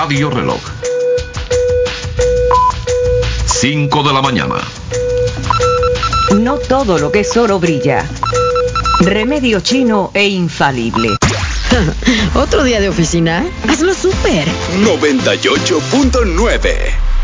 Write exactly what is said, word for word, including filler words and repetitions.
Radio Reloj. cinco de la mañana. No todo lo que es oro brilla. Remedio chino e infalible. ¿Otro día de oficina? Hazlo súper. noventa y ocho punto nueve